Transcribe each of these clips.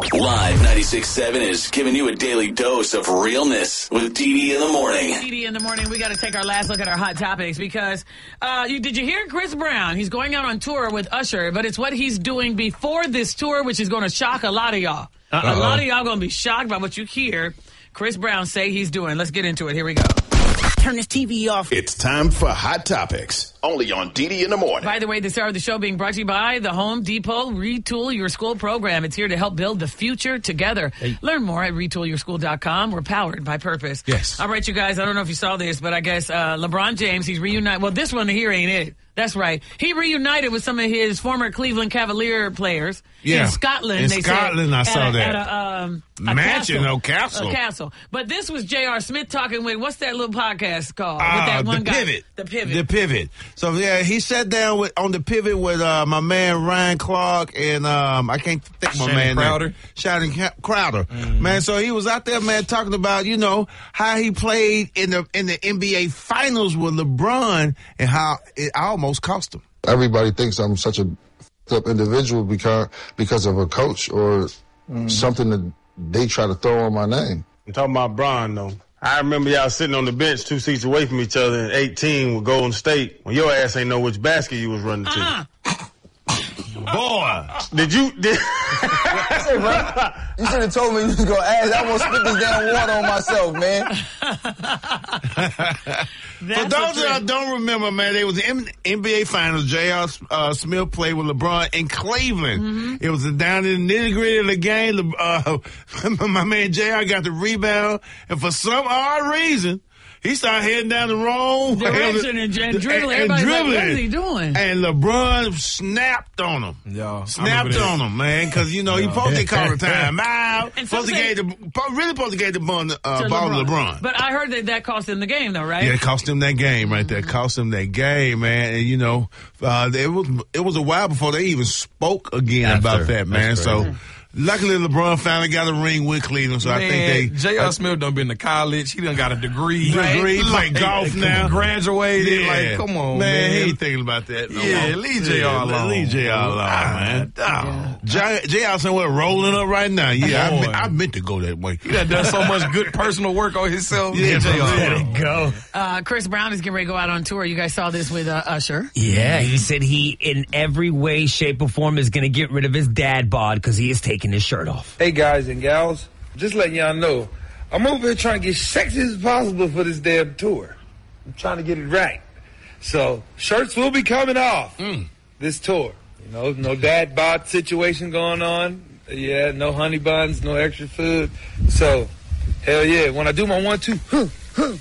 Live 96.7 is giving you a daily dose of realness with Dee in the morning. Dee in the morning, we got to take our last look at our hot topics because did you hear Chris Brown? He's going out on tour with Usher, but it's what he's doing before this tour, which is going to shock a lot of y'all. A lot of y'all going to be shocked by what you hear Chris Brown say he's doing. Let's get into it. Here we go. Turn this TV off. It's time for Hot Topics, only on Dee in the morning. By the way, this hour of the show being brought to you by the Home Depot Retool Your School program. It's here to help build the future together. Hey. Learn more at retoolyourschool.com. We're powered by purpose. Yes. All right, you guys, I don't know if you saw this, but I guess LeBron James, he's reunited. Well, this one here ain't it. That's right. He reunited with some of his former Cleveland Cavalier players in Scotland. In Scotland, I saw that. At a mansion, castle. castle. A castle. But this was J.R. Smith talking with, what's that little podcast called? With that one guy. Pivot. The Pivot. So, yeah, he sat down on the Pivot with my man Ryan Clark and I can't think of my man. Crowder. Shannon Crowder. Mm-hmm. Man, so he was out there, man, talking about, how he played in the NBA Finals with LeBron and how it almost cost him. Everybody thinks I'm such a up individual because of a coach or something that they try to throw on my name. I'm talking about Bron, though. I remember y'all sitting on the bench 2 seats away from each other in 18 with Golden State when your ass ain't know which basket you was running to. Boy. Did you? Hey, bro, you should have told me you was going to ask. I won't spit this damn water on myself, man. For those that don't remember, man, it was the NBA Finals. J.R. Smith played with LeBron in Cleveland. Mm-hmm. It was down in the nitty-gritty of the game. My man J.R. got the rebound, and for some odd reason, he started heading down the wrong direction and dribbling. Everybody's like, what is he doing? And LeBron snapped on him. Yeah, snapped on him, man, because, he supposed to call the time out. Supposed to get the ball to LeBron. But I heard that cost him the game, though, right? Yeah, it cost him that game right there. Cost him that game, man. And, it was a while before they even spoke again about that, man. So, luckily, LeBron finally got a ring with Cleveland, so I think J.R. Smith done been to college. He done got a degree. Play golf now. Graduated. Yeah. Like, come on, man. He ain't thinking about that no more. Leave J.R. alone. Leave J.R. alone, man. J.R. somewhere rolling up right now. Yeah, I meant to go that way. He done so much good personal work on himself. Yeah, J.R. Go. Chris Brown is getting ready to go out on tour. You guys saw this with Usher. Yeah, he said he, in every way, shape, or form, is going to get rid of his dad bod because he is taking his shirt off. Hey, guys and gals, just letting y'all know, I'm over here trying to get sexy as possible for this damn tour. I'm trying to get it right. So, shirts will be coming off this tour. No dad bod situation going on. Yeah, no honey buns, no extra food. So, hell yeah, when I do my 1-2,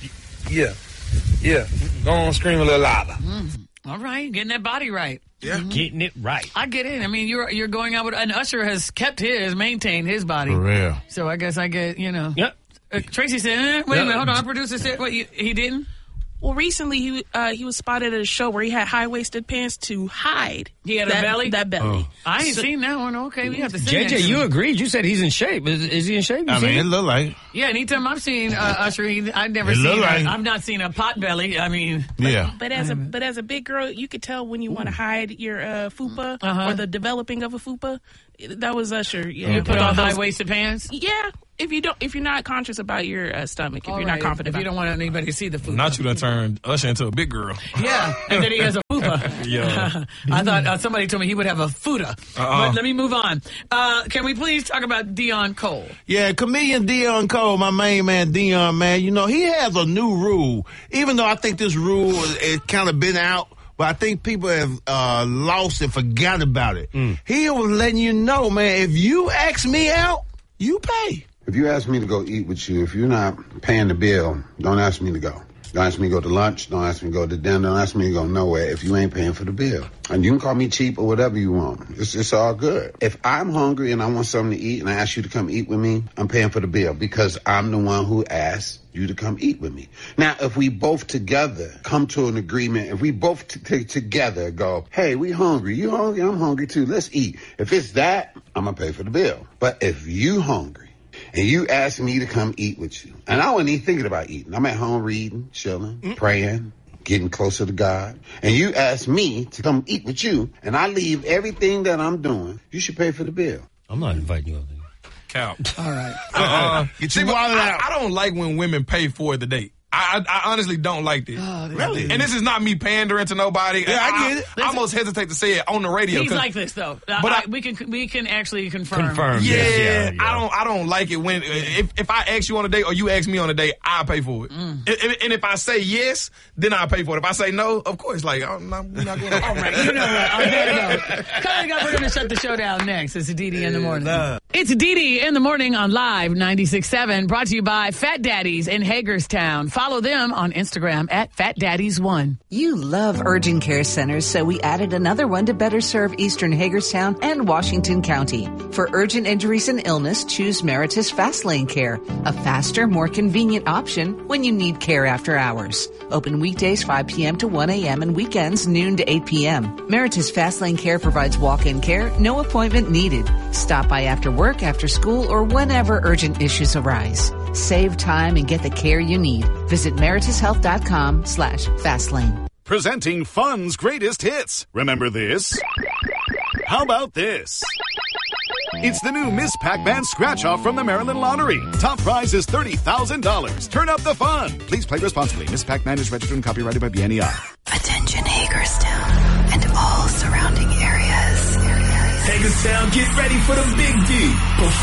yeah, go on, scream a little louder. All right, getting that body right. Yeah. Getting it right. I get it. I mean, you're going out with, and Usher has maintained his body. For real. So I guess I get, Yep. Tracy said, wait a minute, hold on. Our producer said, he didn't? Well, recently he was spotted at a show where he had high-waisted pants to hide. He had a belly? That belly. I ain't seen that one. Okay, we have to see JJ, you agreed. You said he's in shape. Is he in shape? It look like. Yeah, anytime I've seen Usher, I've never seen I've not seen a pot belly. I mean. But as a big girl, you could tell when you want to hide your fupa or the developing of a fupa. That was Usher. Yeah. You put on high-waisted pants? Yeah. If you're not conscious about your stomach, if you're not confident, if you don't want anybody to see the fupa. Not you done turned Usher into a big girl. Yeah, and then he has a fupa. Yeah. I thought somebody told me he would have a futa. But let me move on. Can we please talk about Deon Cole? Yeah, comedian Deon Cole, my main man Deon, man. He has a new rule. Even though I think this rule has kind of been out, but I think people have lost and forgot about it. He was letting you know, man, if you ask me out, you pay. If you ask me to go eat with you, if you're not paying the bill, don't ask me to go. Don't ask me to go to lunch. Don't ask me to go to dinner. Don't ask me to go nowhere if you ain't paying for the bill. And you can call me cheap or whatever you want. It's all good. If I'm hungry and I want something to eat and I ask you to come eat with me, I'm paying for the bill because I'm the one who asked you to come eat with me. Now, if we both together come to an agreement, if we both together go, hey, we hungry. You hungry? I'm hungry too. Let's eat. If it's that, I'm going to pay for the bill. But if you hungry, and you asked me to come eat with you, and I wasn't even thinking about eating. I'm at home reading, chilling, praying, getting closer to God. And you asked me to come eat with you, and I leave everything that I'm doing. You should pay for the bill. I'm not inviting you over there. cap. All right. Get your wallet out. I don't like when women pay for the date. I honestly don't like this. Really? And this is not me pandering to nobody. Yeah, I get it. I almost hesitate to say it on the radio. He's like this though. But we can actually confirm. Yeah, I don't like it when if I ask you on a date or you ask me on a date, I pay for it. And if I say yes, then I pay for it. If I say no, of course, like we're not going. All right, you know what? On that note, coming up, we're going to shut the show down next. It's DD in the morning. It's DD in the morning on Live 96.7, brought to you by Fat Daddies in Hagerstown. Follow them on Instagram at FatDaddies1. You love urgent care centers, so we added another one to better serve Eastern Hagerstown and Washington County. For urgent injuries and illness, choose Meritus Fast Lane Care, a faster, more convenient option when you need care after hours. Open weekdays 5 p.m. to 1 a.m. and weekends noon to 8 p.m. Meritus Fast Lane Care provides walk-in care, no appointment needed. Stop by after work, after school, or whenever urgent issues arise. Save time and get the care you need. Visit meritushealth.com/fastlane. Presenting Fun's greatest hits. Remember this? How about this? It's the new Miss Pac-Man scratch-off from the Maryland Lottery. Top prize is $30,000. Turn up the fun. Please play responsibly. Miss Pac-Man is registered and copyrighted by BNEI. Attention Hagerstown and all surrounding areas. Hagerstown, get ready for the big D.